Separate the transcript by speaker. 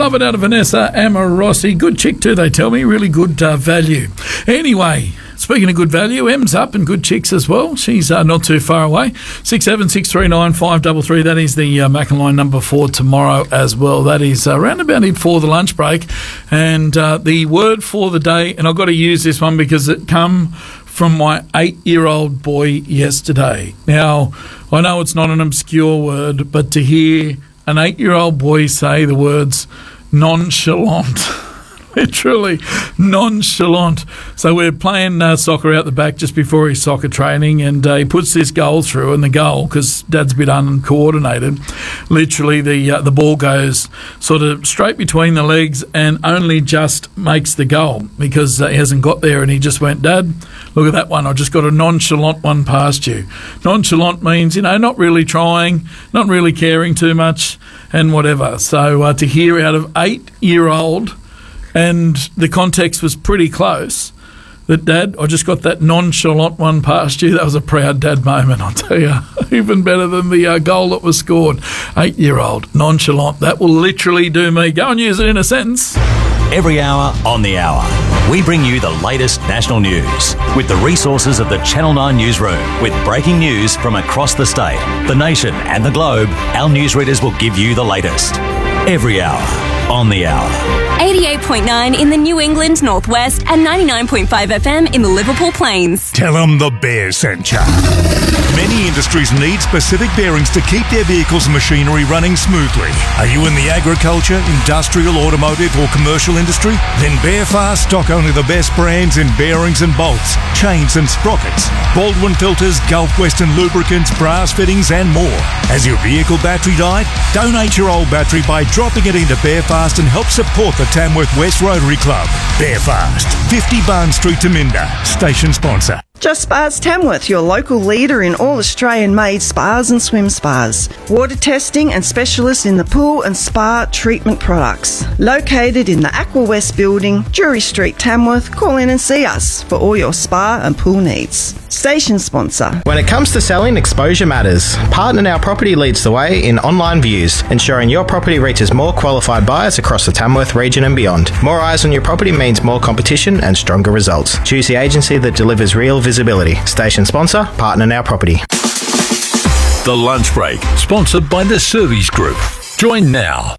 Speaker 1: Love it out of Vanessa Amorossi. Good chick too, they tell me. Really good value. Anyway, speaking of good value, Em's up and good chicks as well. She's not too far away. 67639533. That is the Mackin-Line number for tomorrow as well. That is around about it for the lunch break. And the word for the day, and I've got to use this one because it come from my 8-year-old boy yesterday. Now, I know it's not an obscure word, but to hear an 8-year-old boy say the words nonchalant, literally nonchalant. So we're playing soccer out the back just before his soccer training, and he puts this goal through, and the goal, because Dad's a bit uncoordinated, literally the ball goes sort of straight between the legs and only just makes the goal because he hasn't got there, and he just went, Dad, look at that one. I just got a nonchalant one past you. Nonchalant means, not really trying, not really caring too much and whatever. So to hear out of 8-year-old, and the context was pretty close, that, Dad, I just got that nonchalant one past you. That was a proud dad moment, I'll tell you. Even better than the goal that was scored. 8-year-old, nonchalant. That will literally do me. Go and use it in a sentence.
Speaker 2: Every hour on the hour, we bring you the latest national news with the resources of the Channel 9 newsroom. With breaking news from across the state, the nation and the globe, our newsreaders will give you the latest. Every hour on the hour.
Speaker 3: 88.9 in the New England Northwest and 99.5 FM in the Liverpool Plains.
Speaker 4: Tell them the Bear sent ya. Many industries need specific bearings to keep their vehicles and machinery running smoothly. Are you in the agriculture, industrial, automotive or commercial industry? Then Bearfast stock only the best brands in bearings and bolts, chains and sprockets, Baldwin filters, Gulf Western lubricants, brass fittings and more. Has your vehicle battery died? Donate your old battery by dropping it into Bearfast and help support the Tamworth West Rotary Club. Bearfast, 50 Barn Street, Taminda. Station sponsor.
Speaker 5: Just Spas Tamworth, your local leader in all Australian-made spas and swim spas. Water testing and specialists in the pool and spa treatment products. Located in the Aqua West building, Drury Street, Tamworth. Call in and see us for all your spa and pool needs. Station sponsor.
Speaker 6: When it comes to selling, exposure matters. Partner Now Property leads the way in online views, ensuring your property reaches more qualified buyers across the Tamworth region and beyond. More eyes on your property means more competition and stronger results. Choose the agency that delivers real visibility. Station sponsor, Partner Now Property.
Speaker 7: The Lunch Break, sponsored by the Service Group. Join now